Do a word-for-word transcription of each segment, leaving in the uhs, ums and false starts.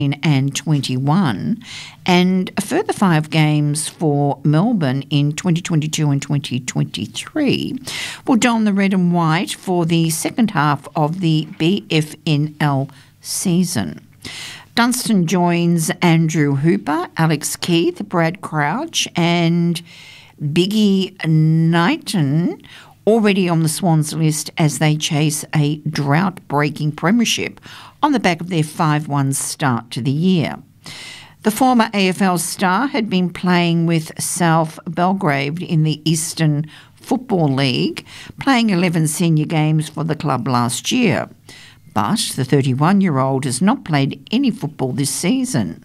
and twenty-one, and a further five games for Melbourne in twenty twenty-two and twenty twenty-three will don the red and white for the second half of the B F N L season. Dunstan joins Andrew Hooper, Alex Keith, Brad Crouch and Biggie Knighton already on the Swans list as they chase a drought-breaking premiership on the back of their five one start to the year. The former A F L star had been playing with South Belgrade in the Eastern Football League, playing eleven senior games for the club last year. But the thirty-one-year-old has not played any football this season.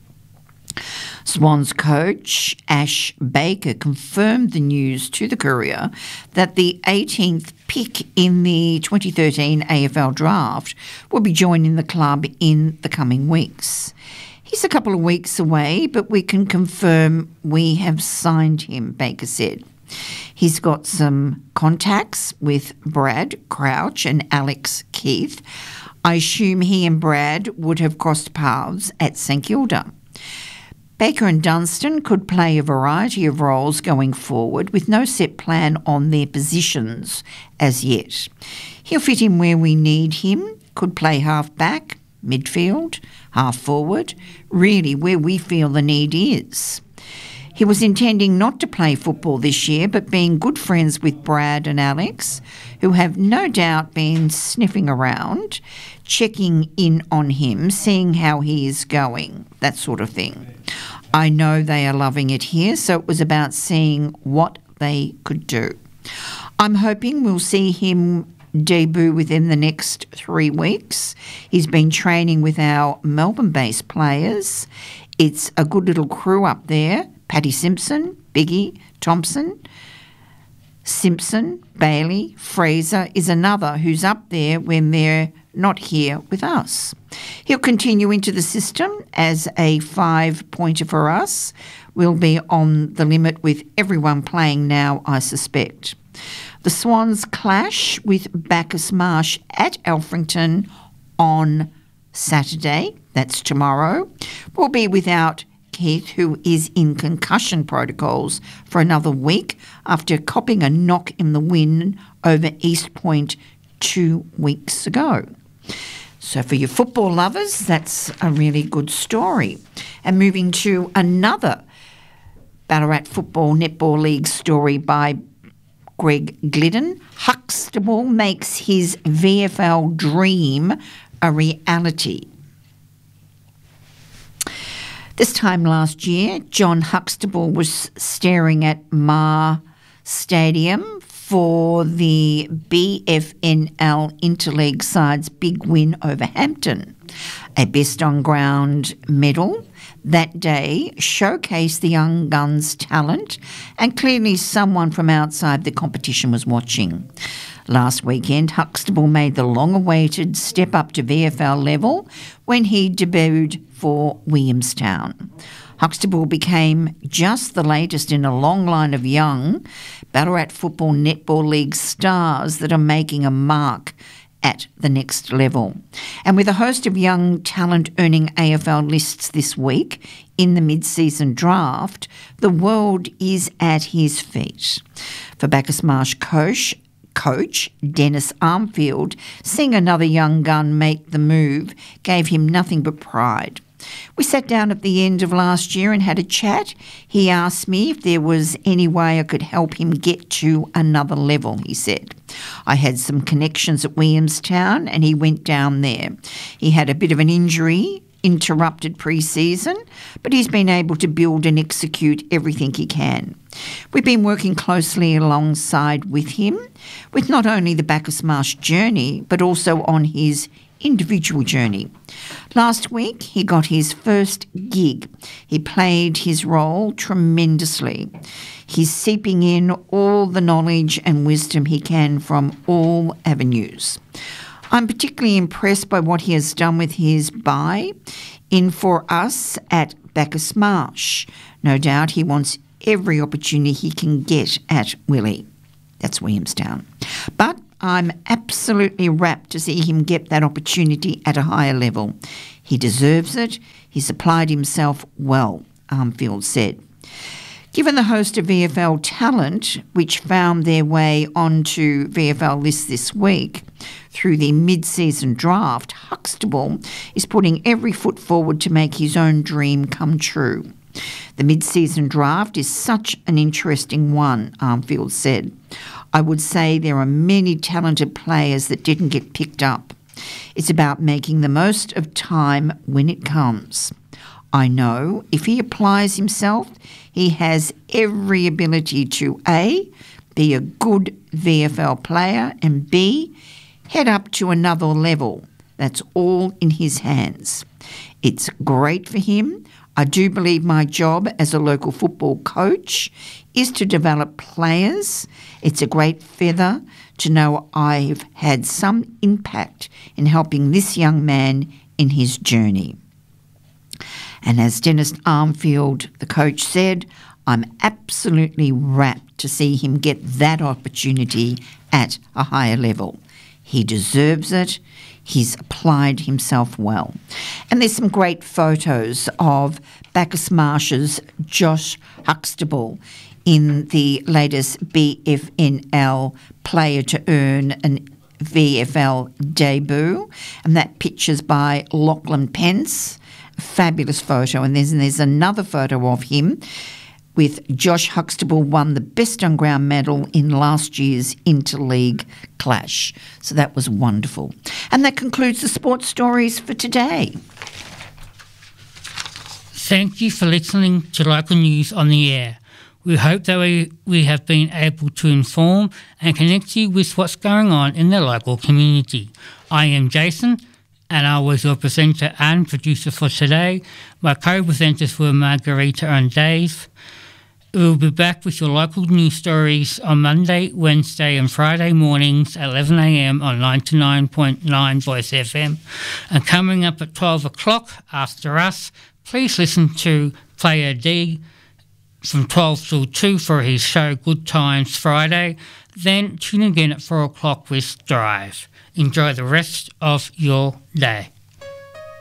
Swans coach Ash Baker confirmed the news to the Courier that the eighteenth pick in the twenty thirteen A F L draft will be joining the club in the coming weeks. He's a couple of weeks away, but we can confirm we have signed him, Baker said. He's got some contacts with Brad Crouch and Alex Keith. I assume he and Brad would have crossed paths at St Kilda. Baker and Dunstan could play a variety of roles going forward with no set plan on their positions as yet. He'll fit in where we need him, could play half-back, midfield, half-forward, really where we feel the need is. He was intending not to play football this year, but being good friends with Brad and Alex, who have no doubt been sniffing around, checking in on him, seeing how he is going, that sort of thing. I know they are loving it here, so it was about seeing what they could do. I'm hoping we'll see him debut within the next three weeks. He's been training with our Melbourne-based players. It's a good little crew up there. Paddy Simpson, Biggie, Thompson, Simpson, Bailey, Fraser is another who's up there when they're not here with us. He'll continue into the system as a five-pointer for us. We'll be on the limit with everyone playing now, I suspect. The Swans clash with Bacchus Marsh at Alfrington on Saturday. That's tomorrow. We'll be without Keith, who is in concussion protocols for another week after copping a knock in the win over East Point two weeks ago. So for your football lovers, that's a really good story. And moving to another Ballarat Football Netball League story by Greg Glidden, Huxtable makes his V F L dream a reality. This time last year, John Huxtable was staring at Mar Stadium for the B F N L Interleague side's big win over Hampton. A Best on Ground medal that day showcased the young guns' talent, and clearly someone from outside the competition was watching. Last weekend, Huxtable made the long-awaited step up to V F L level when he debuted for Williamstown. Huxtable became just the latest in a long line of young Ballarat Football Netball League stars that are making a mark at the next level. And with a host of young talent earning A F L lists this week in the mid-season draft, the world is at his feet. For Bacchus Marsh coach, coach Dennis Armfield, seeing another young gun make the move gave him nothing but pride. We sat down at the end of last year and had a chat. He asked me if there was any way I could help him get to another level, he said. I had some connections at Williamstown and he went down there. He had a bit of an injury, interrupted pre-season, but he's been able to build and execute everything he can. We've been working closely alongside with him, with not only the Bacchus Marsh journey, but also on his individual journey. Last week, he got his first gig. He played his role tremendously. He's seeping in all the knowledge and wisdom he can from all avenues. I'm particularly impressed by what he has done with his buy in for us at Bacchus Marsh. No doubt he wants every opportunity he can get at Willie. That's Williamstown. But I'm absolutely rapt to see him get that opportunity at a higher level. He deserves it. He's applied himself well, Armfield said. Given the host of V F L talent, which found their way onto V F L lists this week through the mid-season draft, Huxtable is putting every foot forward to make his own dream come true. The mid-season draft is such an interesting one, Armfield said. I would say there are many talented players that didn't get picked up. It's about making the most of time when it comes. I know if he applies himself, he has every ability to A, be a good V F L player, and B, head up to another level. That's all in his hands. It's great for him. I do believe my job as a local football coach is to develop players. It's a great feather to know I've had some impact in helping this young man in his journey. And as Dennis Armfield, the coach, said, I'm absolutely rapt to see him get that opportunity at a higher level. He deserves it. He's applied himself well. And there's some great photos of Bacchus Marsh's Josh Huxtable in the latest B F N L Player to Earn an V F L debut. And that picture's by Lachlan Pence. A fabulous photo. And there's, and there's another photo of him with Josh Huxtable won the Best on Ground medal in last year's Interleague clash. So that was wonderful. And that concludes the sports stories for today. Thank you for listening to Local News on the Air. We hope that we, we have been able to inform and connect you with what's going on in the local community. I am Jason, and I was your presenter and producer for today. My co-presenters were Margarita and Dave. We'll be back with your local news stories on Monday, Wednesday and Friday mornings at eleven a m on ninety-nine point nine Voice F M. And coming up at twelve o'clock after us, please listen to Player D from twelve till two for his show Good Times Friday. Then tune again at four o'clock with Drive. Enjoy the rest of your day.